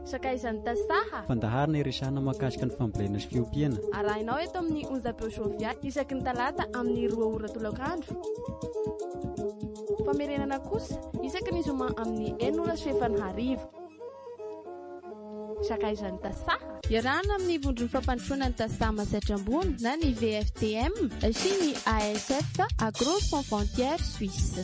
Sakaizan'ny tasaha fandaharana iresahana mahakasika ny fambolena sy fiompiana. arahinao eto amin'ny onjapeo sovia isaky ny talata amin'ny 2 ora tolakandro. Famerenana kosa isaky ny zoma amin'ny 1 ora sy 5 Sakaizan'ny tasaha iarahana amin'ny vondron'ny fampandrosoana ny tasaha masaitra ambony na ny VFTM sy ny ASF Agro Sans Frontières Suisse.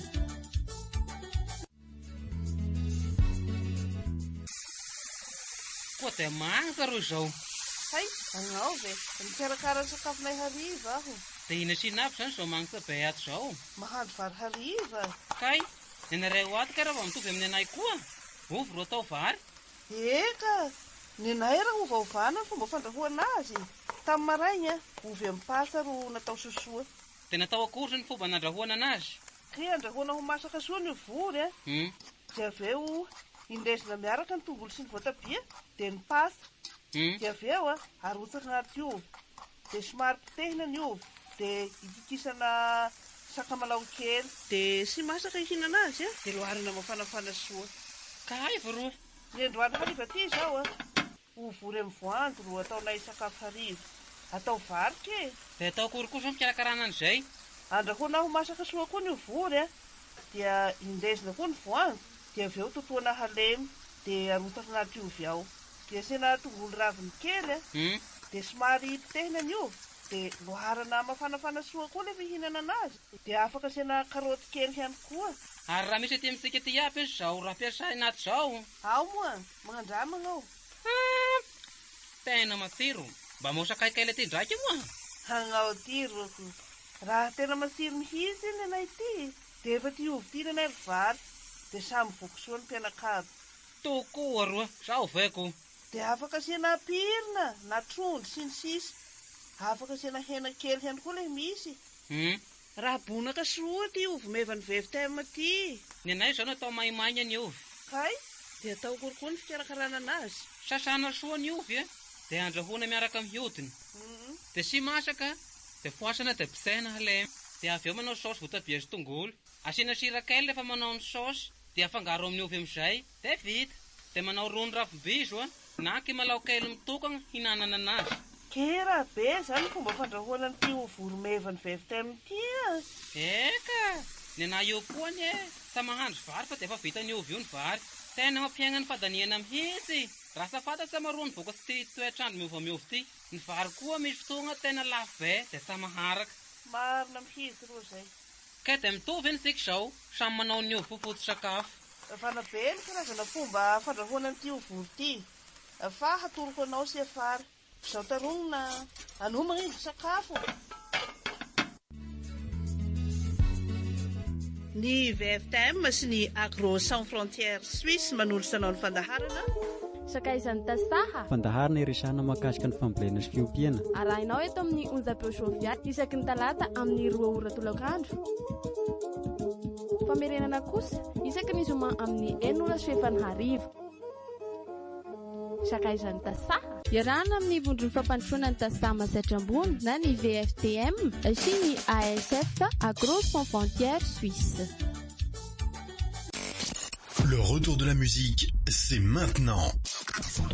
Koa dia manga ro izao. Hay, anao ve? Mikarakara sakafonay hariva aho. Dia ina sinavy izany izao manga be ato izao. Mahandro vary hariva. Kay, nenareo ato ka raha vao mitovy amin'ny anay koa. Ovy ro atao vary. Eka, ny anay raha ova ovana fomba fandrahoana azy. Tamin'ny maraina, ovy amin'ny pasa ro natao sosoa. Dia natao akory ny fomba nandrahoana anazy? Kaya andrahoana ho masaka soa ny vory. Dia avy eo indesina miaraka ny tongolo sy ny voatabia, dia ny pasa. Dia avy eo arotsaka anaty ovy. Dia somary potehina ny ovy. Dia ikikisana sakamalao kely. Dia sy masaka ihinana azy, dia loharina mafanafana soa. Kay voro. Ny androany hariva ty izao ovory amin'ny voanjo ro ataonay sakafo hariva. Atao vary ke. Dia atao akory kosa mikarakarana an'izay? Andrahoana ho masaka soa koa ny vory dia indesina koa ny voanjo. Dia avy eo totoana halemy. Dia arotsaka anaty ovy ao. Dia asiana tongolo raviny kely dia somary potehina ny ovy. Dia loharana mafanafana soa koa ilay fihinana anazy. Dia afaka asiana karaoty kely ihany koa. Ary raha misy aty amintsika ty aby izao raha ampiasaina ato izao. Ao moa, magnandramana ao. Tena matsiro. Mba mosakaikaila ty ndraiky moa. Hanao ty roko. Raha tena matsiro mihitsy ny anay ty. Dia efa ty ovy ty nanay vary. Dia samy vokosoa ny mpianakavy. Tokoa roa, sao veko. Dia afaka asiana pirina, na trondro sy ny sisa. Afaka asiana hena kely ihany koa ilay misy. Raha bonaka soa ty ovy mevany VFTM ty. Ny anay izao natao maimaina ny ovy. Kay, dia atao kokoa ny fikarakarana anazy. Sasana soa ny ovy dia andrahoana miaraka amin'ny hodiny. Dia sy masaka, dia foasana dia pisahina halemy. Dia avy eo manao saosy voatabia sy tongolo. Asiana sira kely rehefa manao ny saosy. Dia afangaro amin'ny ovy amin'izay. Dia vita. Dia manao rony ravim-bizo na kimalao kely mitokana hinanana anazy. Kera be zany fomba fandrahoana ny ovy mevany VFTM ty. Eka, ny anay io koa ny sa mahandro vary fa dia efa vita ny ovy io ny vary. Tena mampiaina ny fadaniana mihitsy. Raha safata sa maroa ny voka sy toetrandro miova ty. Ny vary koa misy fotoana tena lafo be dia sa maharaka. Marina mihitsy ro zay. Ka dia mitovy ny sika izao, samy manao ny ovy fofoto sakafo. Fana be ny karazana fomba fandrahoana ny ovy ty. Fa hatoroko anao sy afara. Izao taronina anomana indro sakafo. Ny VFTM sy ny Agro Sans Frontières Suisse manolotra anao ny fandaharana. Sakaizan'ny tasaha fandaharana iresahana mahakasika ny fambolena sy fiompiana. arahinao eto amin'ny onjapeo sovia isaky ny talata amin'ny 2 ora tolakandro. Famerenana kosa isaky ny zoma amin'ny 1 ora sy 5 Sakaizan'ny tasaha iarahana amin'ny vondron'ny fampandrosoana ny tasaha masaitra ambony na ny VFTM sy ny ASF Agro Sans Frontières Suisse. Le retour de la musique, c'est maintenant.